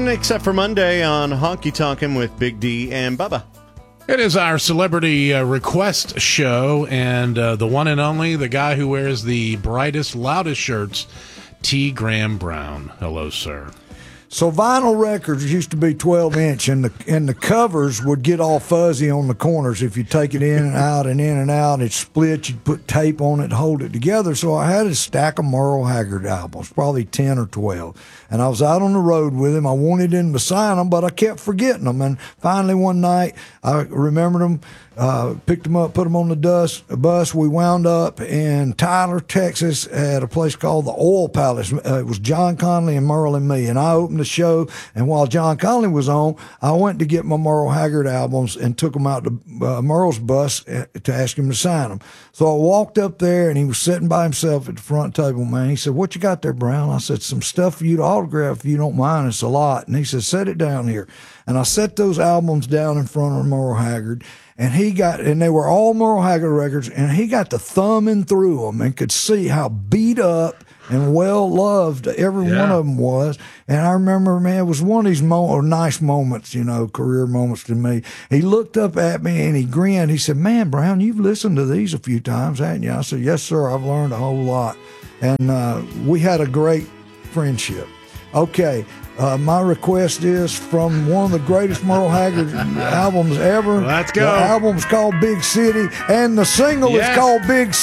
in, except for Monday on Honky Tonkin' with Big D and Bubba. It is our celebrity request show, and the one and only, the guy who wears the brightest, loudest shirts, T. Graham Brown. Hello, sir. So vinyl records used to be 12-inch, and the covers would get all fuzzy on the corners if you take it in and out and in and out. It split. You'd put tape on it to hold it together. So I had a stack of Merle Haggard albums, probably 10 or 12. And I was out on the road with him. I wanted him to sign them, but I kept forgetting them. And finally one night, I remembered them. Picked them up, put them on the bus. We wound up in Tyler, Texas, at a place called the Oil Palace. It was John Conley and Merle and me. And I opened the show, and while John Conley was on, I went to get my Merle Haggard albums and took them out to Merle's bus to ask him to sign them. So I walked up there, and he was sitting by himself at the front table, man. He said, "What you got there, Brown?" I said, "Some stuff for you to autograph if you don't mind. It's a lot." And he said, "Set it down here." And I set those albums down in front of Merle Haggard. And they were all Merle Haggard records, and he got to thumbing through them and could see how beat up and well loved every one of them was. And I remember, man, it was one of these nice moments, career moments to me. He looked up at me and he grinned. He said, "Man, Brown, you've listened to these a few times, haven't you?" I said, "Yes, sir. I've learned a whole lot." And we had a great friendship. Okay. My request is from one of the greatest Merle Haggard albums ever. Let's go. The album's called Big City, and the single is called Big City.